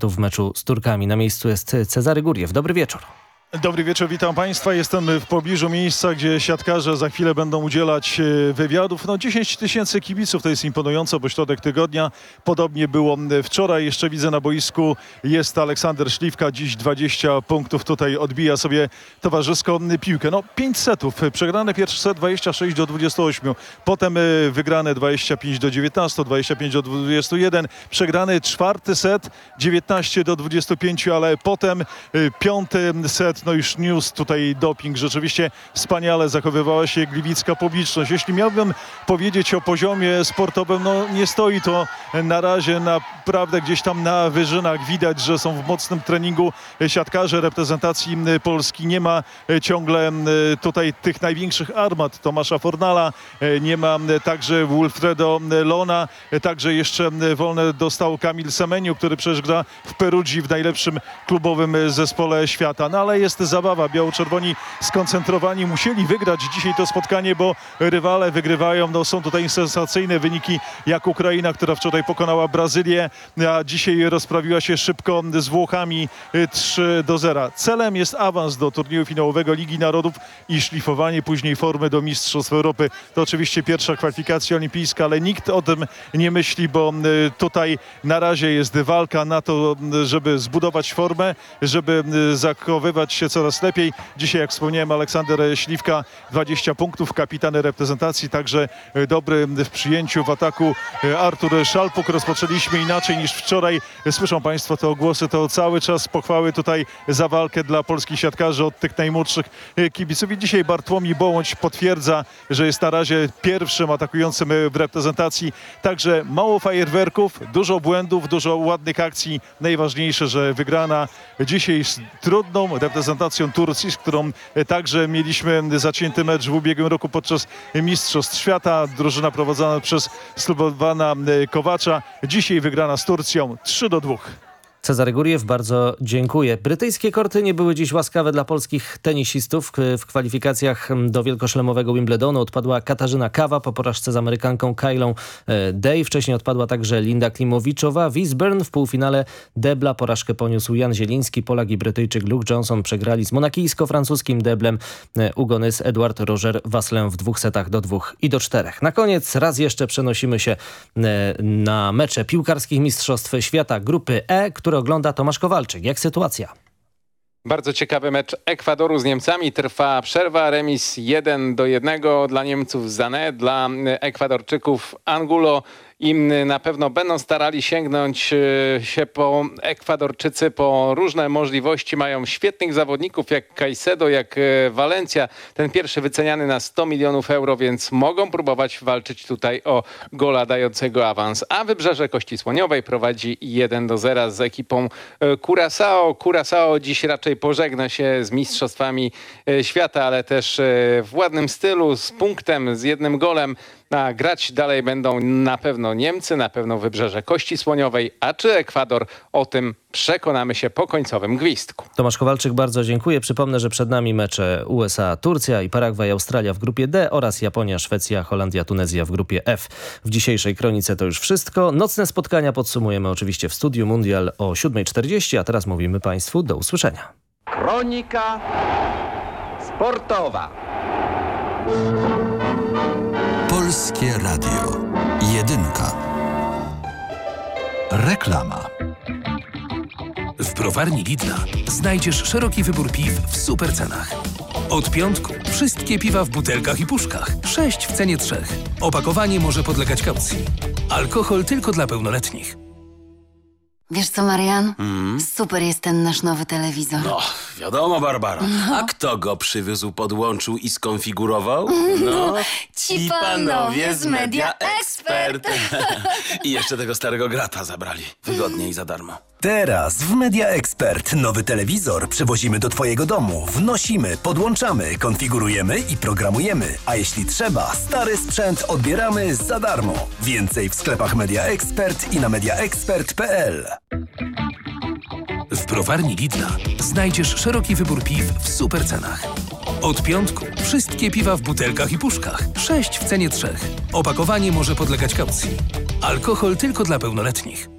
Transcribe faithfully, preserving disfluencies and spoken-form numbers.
setów w meczu z Turkami. Na miejscu jest Cezary Guriew. Dobry wieczór. Dobry wieczór, witam Państwa. Jestem w pobliżu miejsca, gdzie siatkarze za chwilę będą udzielać wywiadów. No dziesięć tysięcy kibiców to jest imponująco, bo środek tygodnia. Podobnie było wczoraj. Jeszcze widzę na boisku jest Aleksander Śliwka. Dziś dwadzieścia punktów tutaj odbija sobie towarzysko piłkę. No pięć setów. Przegrane pierwszy set dwadzieścia sześć do dwudziestu ośmiu. Potem wygrane dwadzieścia pięć do dziewiętnastu, dwadzieścia pięć do dwudziestu jeden. Przegrany czwarty set dziewiętnaście do dwudziestu pięciu, ale potem piąty set. No już news tutaj doping. Rzeczywiście wspaniale zachowywała się gliwicka publiczność. Jeśli miałbym powiedzieć o poziomie sportowym, no nie stoi to na razie naprawdę gdzieś tam na wyżynach. Widać, że są w mocnym treningu siatkarze reprezentacji Polski. Nie ma ciągle tutaj tych największych armat Tomasza Fornala. Nie ma także Wilfredo Lona. Także jeszcze wolne dostał Kamil Semeniu, który przecież gra w Perugii w najlepszym klubowym zespole świata. No ale jest zabawa. Biało-czerwoni skoncentrowani. Musieli wygrać dzisiaj to spotkanie, bo rywale wygrywają. No, są tutaj sensacyjne wyniki, jak Ukraina, która wczoraj pokonała Brazylię, a dzisiaj rozprawiła się szybko z Włochami trzy do zera. Celem jest awans do turnieju finałowego Ligi Narodów i szlifowanie później formy do Mistrzostw Europy. To oczywiście pierwsza kwalifikacja olimpijska, ale nikt o tym nie myśli, bo tutaj na razie jest walka na to, żeby zbudować formę, żeby zachowywać się coraz lepiej. Dzisiaj, jak wspomniałem, Aleksander Śliwka, dwadzieścia punktów, kapitan reprezentacji, także dobry w przyjęciu, w ataku Artur Szalpuk. Rozpoczęliśmy inaczej niż wczoraj. Słyszą Państwo te ogłosy, to cały czas pochwały tutaj za walkę dla polskich siatkarzy od tych najmłodszych kibiców. I dzisiaj Bartłomiej Bołądź potwierdza, że jest na razie pierwszym atakującym w reprezentacji. Także mało fajerwerków, dużo błędów, dużo ładnych akcji. Najważniejsze, że wygrana dzisiaj z trudną reprezentacją Turcji, z którą także mieliśmy zacięty mecz w ubiegłym roku podczas Mistrzostw Świata. Drużyna prowadzona przez Slobowana Kowacza. Dzisiaj wygrana z Turcją trzy do dwóch. Cezary Guriew, bardzo dziękuję. Brytyjskie korty nie były dziś łaskawe dla polskich tenisistów. W kwalifikacjach do wielkoszlemowego Wimbledonu odpadła Katarzyna Kawa po porażce z Amerykanką Kylą Day. Wcześniej odpadła także Linda Klimowiczowa. W Eastbourne w półfinale debla porażkę poniósł Jan Zieliński. Polak i Brytyjczyk Luke Johnson przegrali z monakijsko-francuskim deblem Ugonys Edward Roger Vasselin w dwóch setach do dwóch i do czterech. Na koniec raz jeszcze przenosimy się na mecze piłkarskich Mistrzostw Świata grupy E, które ogląda Tomasz Kowalczyk. Jak sytuacja? Bardzo ciekawy mecz Ekwadoru z Niemcami. Trwa przerwa, remis jeden do jednego dla Niemców Sané, dla Ekwadorczyków Angulo. I na pewno będą starali sięgnąć się po Ekwadorczycy po różne możliwości. Mają świetnych zawodników jak Caicedo, jak Valencia. Ten pierwszy wyceniany na sto milionów euro, więc mogą próbować walczyć tutaj o gola dającego awans. A Wybrzeże Kości Słoniowej prowadzi jeden do zera z ekipą Curaçao. Curaçao dziś raczej pożegna się z mistrzostwami świata, ale też w ładnym stylu, z punktem, z jednym golem. A grać dalej będą na pewno Niemcy, na pewno Wybrzeże Kości Słoniowej, a czy Ekwador, o tym przekonamy się po końcowym gwizdku. Tomasz Kowalczyk, bardzo dziękuję. Przypomnę, że przed nami mecze U S A, Turcja i Paragwaj, Australia w grupie D oraz Japonia, Szwecja, Holandia, Tunezja w grupie F. W dzisiejszej kronice to już wszystko. Nocne spotkania podsumujemy oczywiście w Studiu Mundial o siódma czterdzieści, a teraz mówimy Państwu do usłyszenia. Kronika sportowa. Polskie Radio. Jedynka. Reklama. W browarni Lidla znajdziesz szeroki wybór piw w super cenach. Od piątku wszystkie piwa w butelkach i puszkach. Sześć w cenie trzech. Opakowanie może podlegać kaucji. Alkohol tylko dla pełnoletnich. Wiesz co, Marian? Mm. Super jest ten nasz nowy telewizor. No, wiadomo, Barbara. No. A kto go przywiózł, podłączył i skonfigurował? No, ci panowie z Media Expert. I jeszcze tego starego grata zabrali. Wygodnie i za darmo. Teraz w Media Expert nowy telewizor przywozimy do Twojego domu. Wnosimy, podłączamy, konfigurujemy i programujemy. A jeśli trzeba, stary sprzęt odbieramy za darmo. Więcej w sklepach Media Expert i na media expert kropka p l. W browarni Lidla znajdziesz szeroki wybór piw w super cenach. Od piątku wszystkie piwa w butelkach i puszkach. Sześć w cenie trzech. Opakowanie może podlegać kaucji. Alkohol tylko dla pełnoletnich.